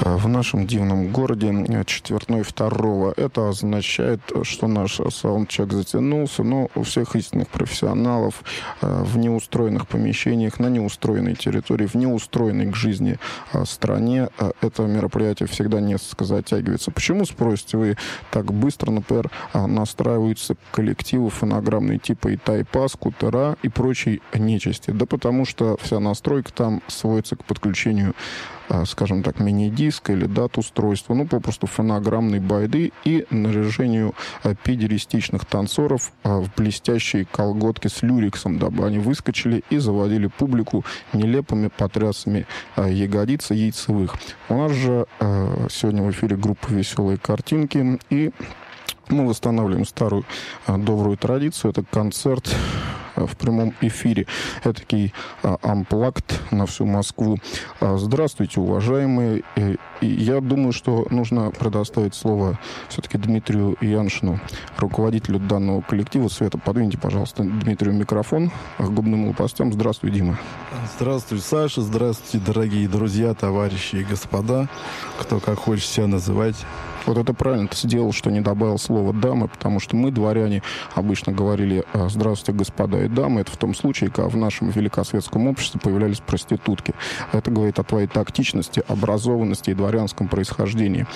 в нашем дивном городе четвертной второго. Это означает, что наш саундчек затянулся, но у всех истинных профессионалов в неустроенных помещениях, на неустроенной территории, в неустроенной к жизни стране это мероприятие всегда несколько затягивается. Почему, спросите вы, так быстро, например, настраиваются коллективы фонограммные типа Итайпа, Скутера и прочей нечисти? Да потому что вся настройка там сводится к подключению, скажем так, мини-диска или дат-устройства, ну, попросту фонограммной байды и наряжению педеристичных танцоров в блестящие колготки с люрексом, дабы они выскочили и заводили публику нелепыми потрясами ягодиц и яйцевых. У нас же сегодня в эфире группа «Веселые картинки», и мы восстанавливаем старую добрую традицию. Это концерт в прямом эфире. Этакий амплакт на всю Москву. Здравствуйте, уважаемые. И я думаю, что нужно предоставить слово все-таки Дмитрию Яншину, руководителю данного коллектива. Света, подвиньте, пожалуйста, Дмитрию микрофон к губным лопастям. Здравствуй, Дима. Здравствуй, Саша. Здравствуйте, дорогие друзья, товарищи и господа. Кто как хочет себя называть. Вот это правильно ты сделал, что не добавил слово «дамы», потому что мы, дворяне, обычно говорили «здравствуйте, господа и дамы». Это в том случае, когда в нашем великосветском обществе появлялись проститутки. Это говорит о твоей тактичности, образованности и дворянском происхождении.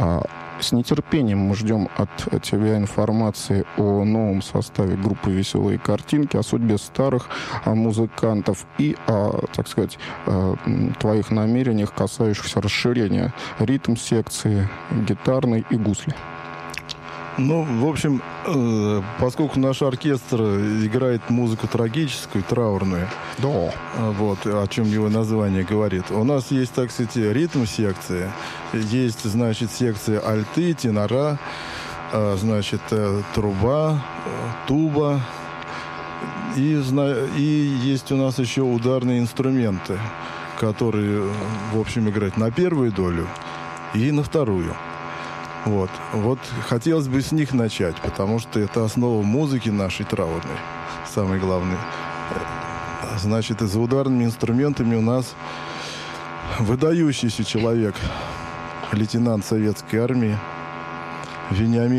С нетерпением мы ждем от тебя информации о новом составе группы «Веселые картинки», о судьбе старых музыкантов и о, так сказать, твоих намерениях, касающихся расширения ритм-секции, гитарной и гусли. Ну, в общем, поскольку наш оркестр играет музыку трагическую, траурную, да. Вот, о чем его название говорит, у нас есть, так сказать, ритм-секция, есть, значит, секция альты, тенора, значит, труба, туба, и есть у нас еще ударные инструменты, которые, в общем, играют на первую долю и на вторую. Вот хотелось бы с них начать, потому что это основа музыки нашей траурной, самое главное. Значит, и за ударными инструментами у нас выдающийся человек, лейтенант советской армии Вениамин